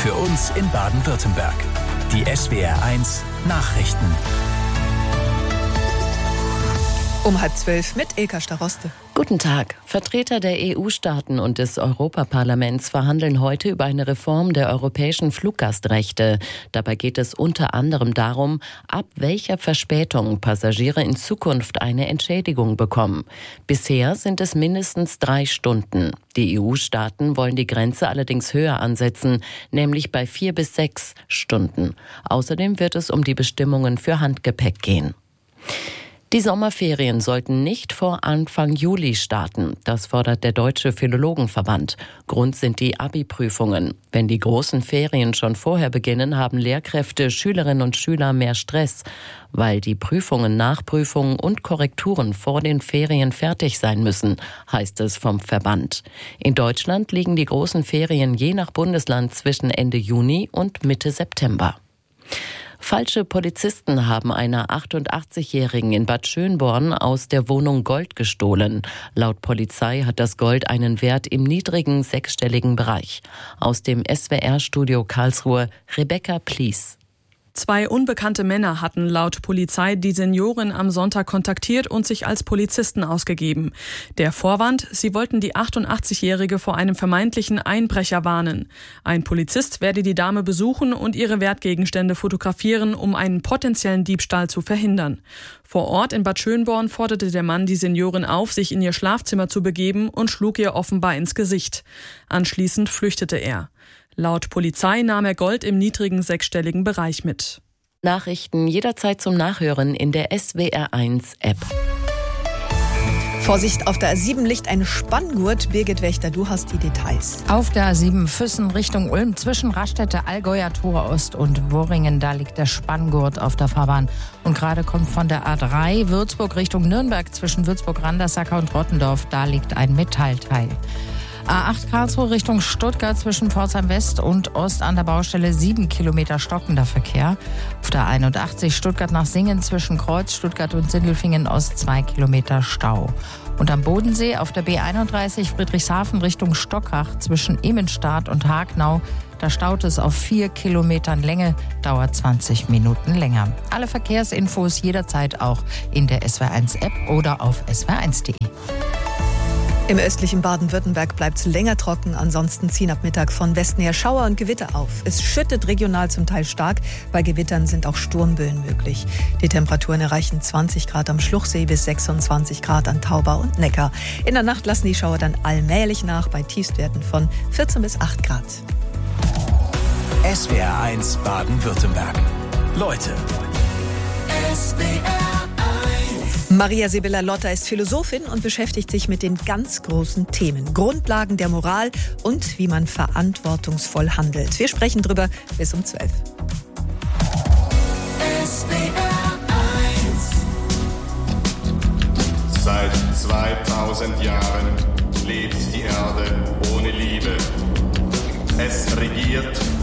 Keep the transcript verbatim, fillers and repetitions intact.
Für uns in Baden-Württemberg. Die S W R eins Nachrichten. Um halb zwölf mit Ilka Staroste. Guten Tag. Vertreter der E U-Staaten und des Europaparlaments verhandeln heute über eine Reform der europäischen Fluggastrechte. Dabei geht es unter anderem darum, ab welcher Verspätung Passagiere in Zukunft eine Entschädigung bekommen. Bisher sind es mindestens drei Stunden. Die E U-Staaten wollen die Grenze allerdings höher ansetzen, nämlich bei vier bis sechs Stunden. Außerdem wird es um die Bestimmungen für Handgepäck gehen. Die Sommerferien sollten nicht vor Anfang Juli starten. Das fordert der Deutsche Philologenverband. Grund sind die Abi-Prüfungen. Wenn die großen Ferien schon vorher beginnen, haben Lehrkräfte, Schülerinnen und Schüler mehr Stress, weil die Prüfungen, Nachprüfungen und Korrekturen vor den Ferien fertig sein müssen, heißt es vom Verband. In Deutschland liegen die großen Ferien je nach Bundesland zwischen Ende Juni und Mitte September. Falsche Polizisten haben einer achtundachtzigjährigen in Bad Schönborn aus der Wohnung Gold gestohlen. Laut Polizei hat das Gold einen Wert im niedrigen sechsstelligen Bereich. Aus dem S W R-Studio Karlsruhe Rebecca Plies. Zwei unbekannte Männer hatten laut Polizei die Seniorin am Sonntag kontaktiert und sich als Polizisten ausgegeben. Der Vorwand: Sie wollten die achtundachtzigjährige vor einem vermeintlichen Einbrecher warnen. Ein Polizist werde die Dame besuchen und ihre Wertgegenstände fotografieren, um einen potenziellen Diebstahl zu verhindern. Vor Ort in Bad Schönborn forderte der Mann die Seniorin auf, sich in ihr Schlafzimmer zu begeben und schlug ihr offenbar ins Gesicht. Anschließend flüchtete er. Laut Polizei nahm er Gold im niedrigen sechsstelligen Bereich mit. Nachrichten jederzeit zum Nachhören in der S W R eins App. Vorsicht, auf der A sieben liegt ein Spanngurt. Birgit Wächter, du hast die Details. Auf der A sieben Füssen Richtung Ulm zwischen Raststätte, Allgäuer Tor Ost und Worringen, da liegt der Spanngurt auf der Fahrbahn. Und gerade kommt von der A drei Würzburg Richtung Nürnberg zwischen Würzburg-Randersacker und Rottendorf, da liegt ein Metallteil. A acht Karlsruhe Richtung Stuttgart zwischen Pforzheim West und Ost an der Baustelle sieben Kilometer stockender Verkehr. Auf der einundachtzig Stuttgart nach Singen zwischen Kreuz, Stuttgart und Sindelfingen Ost zwei Kilometer Stau. Und am Bodensee auf der B einunddreißig Friedrichshafen Richtung Stockach zwischen Immenstadt und Hagnau. Da staut es auf vier Kilometern Länge, dauert zwanzig Minuten länger. Alle Verkehrsinfos jederzeit auch in der S W R eins App oder auf s w r eins punkt d e. Im östlichen Baden-Württemberg bleibt es länger trocken. Ansonsten ziehen ab Mittag von Westen her Schauer und Gewitter auf. Es schüttet regional zum Teil stark. Bei Gewittern sind auch Sturmböen möglich. Die Temperaturen erreichen zwanzig Grad am Schluchsee bis sechsundzwanzig Grad an Tauber und Neckar. In der Nacht lassen die Schauer dann allmählich nach bei Tiefstwerten von vierzehn bis acht Grad. S W R eins Baden-Württemberg. Leute. S W R Maria Sibylla Lotter ist Philosophin und beschäftigt sich mit den ganz großen Themen. Grundlagen der Moral und wie man verantwortungsvoll handelt. Wir sprechen drüber bis um zwölf. S W R eins. Seit zweitausend Jahren lebt die Erde ohne Liebe. Es regiert